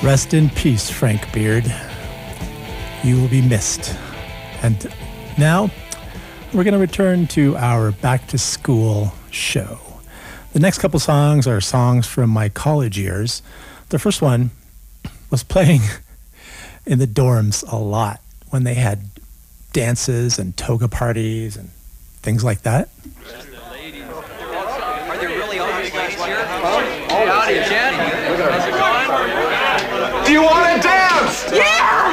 Rest in peace, Frank Beard. You will be missed. And now we're going to return to our back to school show. The next couple songs are songs from my college years. The first one was playing in the dorms a lot when they had dances and toga parties and things like that. Are there really all these ladies here? Howdy, Jen.